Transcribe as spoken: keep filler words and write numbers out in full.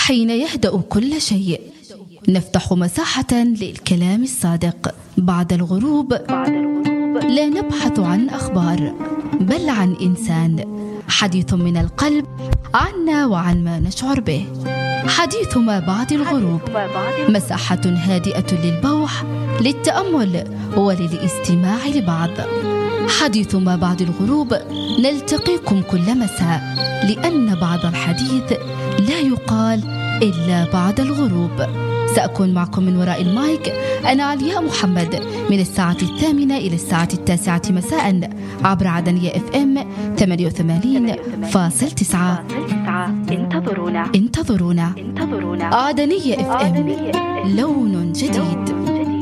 حين يهدأ كل شيء نفتح مساحة للكلام الصادق. بعد الغروب لا نبحث عن أخبار بل عن إنسان، حديث من القلب عنا وعن ما نشعر به. حديث ما بعد الغروب، مساحة هادئة للبوح، للتأمل وللاستماع لبعض. حديث ما بعد الغروب نلتقيكم كل مساء، لأن بعض الحديث لا يقال إلا بعد الغروب. سأكون معكم من وراء المايك أنا علياء محمد من الساعة الثامنة إلى الساعة التاسعة مساء عبر عدنية اف ام ثمانية وثمانين فاصلة تسعة. انتظرونا انتظرونا انتظرونا عدنية اف ام، لون جديد.